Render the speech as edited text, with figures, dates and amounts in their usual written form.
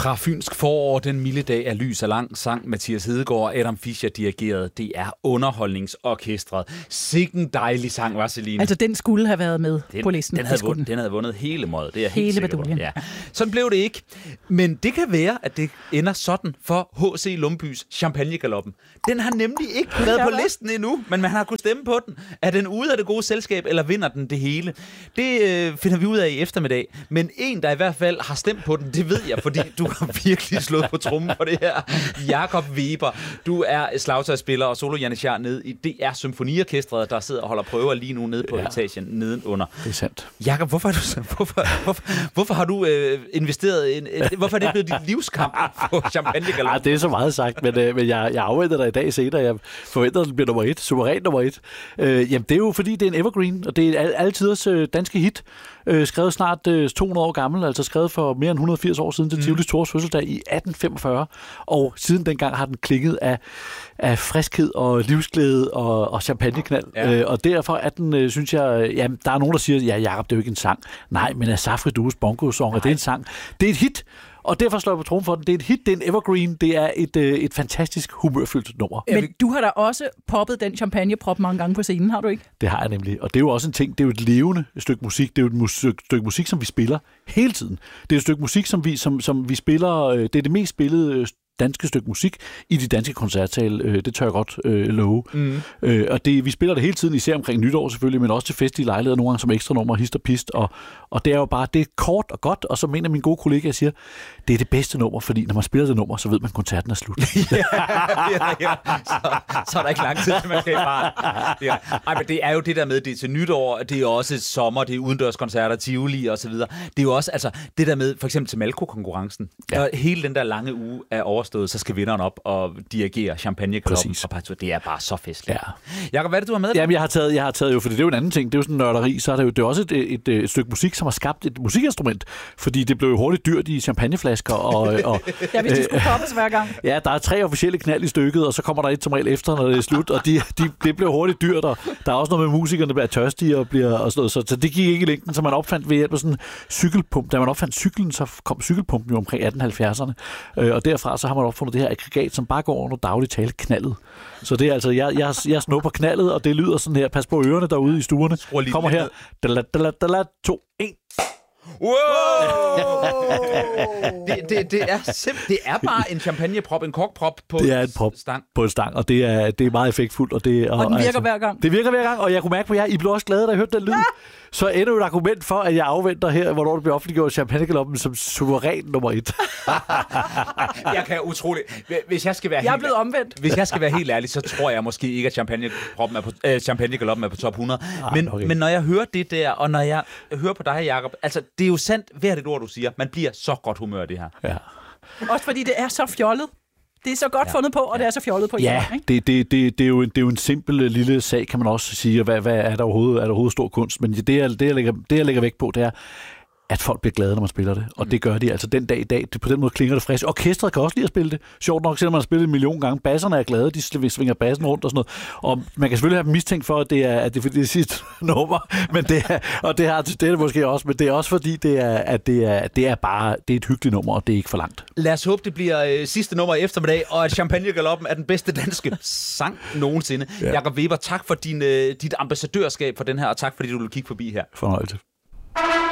Fra Fynsk forår, den milde dag er lys og lang, sang Mathias Hedegaard og Adam Fischer dirigeret. Det er Underholdningsorkestret. Sikken dejlig sang, var Celine. Altså, den skulle have været med på listen. Den havde vundet hele mådet. Det er hele helt sikker på. Ja. Sådan blev det ikke. Men det kan være, at det ender sådan for H.C. Lumbys Champagnegaloppen. Den har nemlig ikke været på listen endnu, men man har kunnet stemme på den. Er den ude af det gode selskab, eller vinder den det hele? Det finder vi ud af i eftermiddag. Men en, der i hvert fald har stemt på den, det ved jeg, fordi du har virkelig slået på trummen på det her. Jakob Weber, du er slagtøjsspiller og solo-janitjar nede i DR Symfoniorkestret, der sidder og holder prøver lige nu nede på etagen nedenunder. Det er sandt. Jakob, hvorfor har du investeret hvorfor er det blevet dit livskamp på Champagnegaloppen? Det er så meget sagt, men jeg afventer dig i dag senere. Jeg forventer, at det bliver nummer 1. Suveræn nummer 1. Jamen, det er jo fordi, det er en evergreen, og det er altiders danske hit. Skrevet snart 200 år gammel, altså skrevet for mere end 180 år siden til Tivolis Tors fødselsdag i 1845. Og siden dengang har den klinget af friskhed og livsglæde og champagneknald. Ja. Og derfor er den, synes jeg, jamen, der er nogen, der siger, ja, Jacob, det er jo ikke en sang. Nej, men Asafri Dues Bongo-song, det er en sang. Det er et hit. Og derfor slår jeg på trommen for den. Det er et hit, det er en evergreen, det er et fantastisk humørfyldt nummer. Men du har da også poppet den champagneprop mange gange på scenen, har du ikke? Det har jeg nemlig, og det er jo også en ting, det er jo et levende stykke musik, det er jo et stykke musik, som vi spiller hele tiden. Det er et stykke musik, som vi spiller, det er det mest spillede danske stykke musik i de danske koncertsale. Det tør jeg godt love. Og vi spiller det hele tiden, især omkring nytår selvfølgelig, men også til festlige lejligheder, nogle gange som ekstra nummer, hist og pist. Og det er jo bare, det er kort og godt, og så mener min gode kollega, siger, det er det bedste nummer, fordi når man spiller det nummer, så ved man, at koncerten er slut. Så er der ikke lang tid, til man kan bare... Ej, men det er jo det der med, det er til nytår, det er også sommer, det er udendørskoncerter, Tivoli og så videre. Det er jo også, altså, det der med, for eksempel til Malko-konkurrencen, og hele den der lange uge er overstået, så skal vinderen op og dirigere Champagnegaloppen. Og det er bare så festligt. Ja. Jakob, hvad er det, du har med? Jamen, jeg har taget jo, for det er jo en anden ting, det er jo sådan en nørderi, så er det jo også et stykke musik, som har skabt et musikinstrument, fordi det blev jo hurtigt dyrt i champagneflasker. Og ja, hvis det skulle poppes hver gang. Ja, der er 3 officielle knald i stykket, og så kommer der et som regel efter, når det er slut, og det blev hurtigt dyrt, og der er også noget med musikerne, der bliver tørstige og sådan noget, så det gik ikke i længden, så man opfandt ved hjælp af sådan en cykelpump. Da man opfandt cyklen, så kom cykelpumpen jo omkring 1870'erne, og derfra så har man opfundet det her aggregat, som bare går under dagligt tale knaldet. Så det er altså, jeg snupper knaldet, og det lyder sådan her. Pas på ørerne derude i stuerne. Kommer her. 2, 1. Wow! det er simpelthen, det er bare en champagneprop, en korkprop på stang. På en stang, og det er meget effektfuldt. Og den virker hver gang. Det virker hver gang, og jeg kunne mærke på jer, I blev også glade, da I hørte den lyd. Så endnu et argument for, at jeg afventer her, hvornår det bliver offentliggjort Champagnegaloppen som suveræn nummer 1. Jeg kan utroligt. Hvis jeg skal være jeg er blevet omvendt. Hvis jeg skal være helt ærlig, så tror jeg måske ikke, at Champagnegaloppen er på top 100. Men når jeg hører det der, og når jeg hører på dig, Jacob, altså det er jo sandt, hvert et ord, du siger. Man bliver så godt humør af det her. Ja. Også fordi det er så fjollet. Det er så godt fundet på, og det er så fjollet på. Ja, det er jo en simpel lille sag, kan man også sige. Og hvad er der overhovedet stor kunst? Men det jeg lægger vægt på, det er, at folk bliver glade, når man spiller det. Og det gør de altså den dag i dag. På den måde klinger det frisk. Orkestret kan også lide at spille det. Sjovt nok, selvom man har spillet 1 million gange. Basserne er glade, de svinger bassen rundt og sådan noget. Og man kan selvfølgelig have mistænkt for, at det er det sidste nummer. Men det er måske også. Men det er også fordi, det er bare et hyggeligt nummer, og det er ikke for langt. Lad os håbe, det bliver sidste nummer i eftermiddag, og at Champagnegaloppen er den bedste danske sang nogensinde. Ja. Jakob Weber, tak for dit ambassadørskab for den her, og tak fordi du vil kigge forbi her. Fornøjelse.